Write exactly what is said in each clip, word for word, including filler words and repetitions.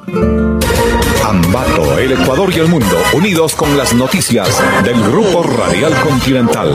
Ambato, el Ecuador y el mundo, unidos con las noticias del Grupo Radial Continental.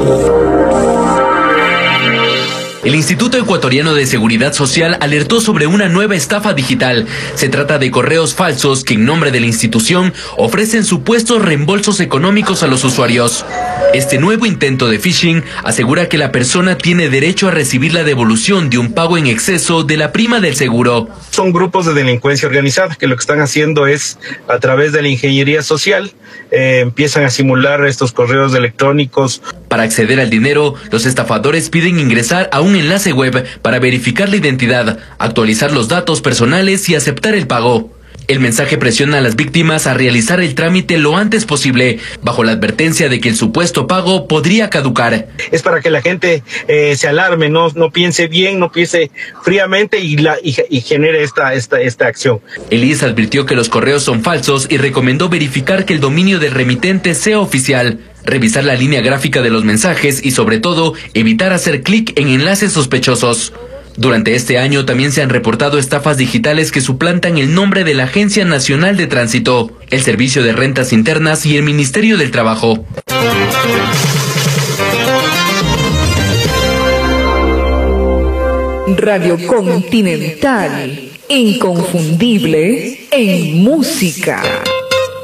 El Instituto Ecuatoriano de Seguridad Social alertó sobre una nueva estafa digital. Se trata de correos falsos que en nombre de la institución ofrecen supuestos reembolsos económicos a los usuarios. Este nuevo intento de phishing asegura que la persona tiene derecho a recibir la devolución de un pago en exceso de la prima del seguro. Son grupos de delincuencia organizada que lo que están haciendo es, a través de la ingeniería social, eh, empiezan a simular estos correos electrónicos. Para acceder al dinero, los estafadores piden ingresar a un enlace web para verificar la identidad, actualizar los datos personales y aceptar el pago. El mensaje presiona a las víctimas a realizar el trámite lo antes posible, bajo la advertencia de que el supuesto pago podría caducar. Es para que la gente eh, se alarme, no, no piense bien, no piense fríamente y, la, y, y genere esta, esta, esta acción. El I E S advirtió que los correos son falsos y recomendó verificar que el dominio del remitente sea oficial, revisar la línea gráfica de los mensajes y, sobre todo, evitar hacer clic en enlaces sospechosos. Durante este año también se han reportado estafas digitales que suplantan el nombre de la Agencia Nacional de Tránsito, el Servicio de Rentas Internas y el Ministerio del Trabajo. Radio Continental, inconfundible en música.